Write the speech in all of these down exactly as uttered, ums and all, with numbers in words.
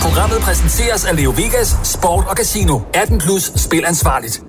Programmet præsenteres af Leo Vegas, Sport og Casino. atten plus, spil ansvarligt.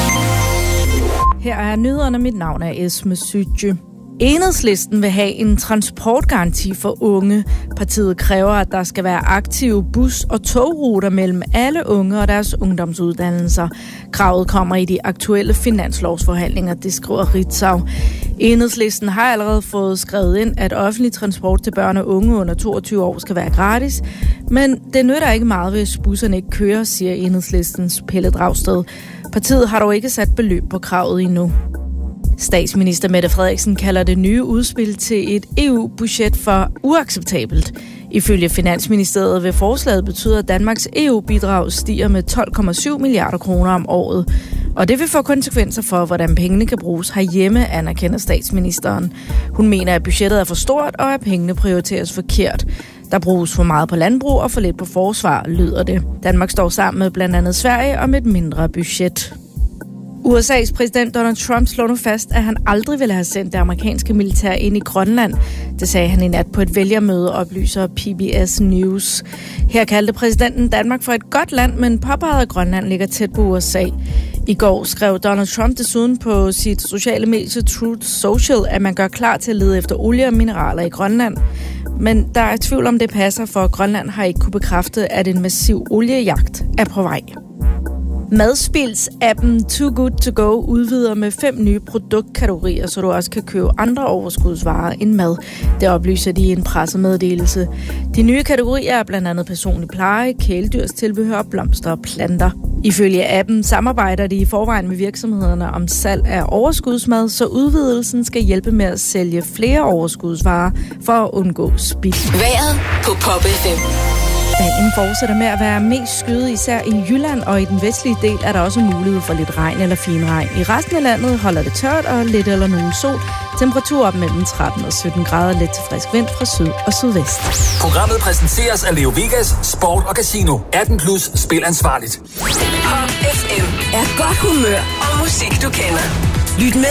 Her er nyhederne. Mit navn er Esme Sytje. Enhedslisten vil have en transportgaranti for unge. Partiet kræver, at der skal være aktive bus- og togruter mellem alle unge og deres ungdomsuddannelser. Kravet kommer i de aktuelle finanslovsforhandlinger, det skriver Ritzau. Enhedslisten har allerede fået skrevet ind, at offentlig transport til børn og unge under toogtyve år skal være gratis. Men det nytter ikke meget, hvis busserne ikke kører, siger Enhedslistens Pelle Dragsted. Partiet har dog ikke sat beløb på kravet endnu. Statsminister Mette Frederiksen kalder det nye udspil til et E U-budget for uacceptabelt. Ifølge Finansministeriet vil forslaget betyde, at Danmarks E U-bidrag stiger med tolv komma syv milliarder kroner om året. Og det vil få konsekvenser for, hvordan pengene kan bruges herhjemme, anerkender statsministeren. Hun mener, at budgettet er for stort, og at pengene prioriteres forkert. Der bruges for meget på landbrug og for lidt på forsvar, lyder det. Danmark står sammen med blandt andet Sverige om et mindre budget. U S A's præsident Donald Trump slår nu fast, at han aldrig ville have sendt det amerikanske militær ind i Grønland. Det sagde han i nat på et vælgermøde, oplyser P B S News. Her kaldte præsidenten Danmark for et godt land, men påpegede, at Grønland ligger tæt på U S A. I går skrev Donald Trump desuden på sit sociale medie Truth Social, at man gør klar til at lede efter olie og mineraler i Grønland. Men der er tvivl om det passer, for Grønland har ikke kunne bekræfte, at en massiv oliejagt er på vej. Madspils-appen Too Good To Go udvider med fem nye produktkategorier, så du også kan købe andre overskudsvarer end mad. Det oplyser de i en pressemeddelelse. De nye kategorier er blandt andet personlig pleje, kæledyrstilbehør, blomster og planter. Ifølge appen samarbejder de i forvejen med virksomhederne om salg af overskudsmad, så udvidelsen skal hjælpe med at sælge flere overskudsvarer for at undgå spild. Vejret på Pop F M. Dagen fortsætter med at være mest skyet, især i Jylland, og i den vestlige del er der også mulighed for lidt regn eller finregn. I resten af landet holder det tørt og lidt eller nogen sol. Temperatur op mellem tretten og sytten grader, lidt til frisk vind fra syd og sydvest. Programmet præsenteres af Leo Vegas, Sport og Casino. atten plus, spil ansvarligt. Pop F M er godt humør og musik, du kender. Lyt med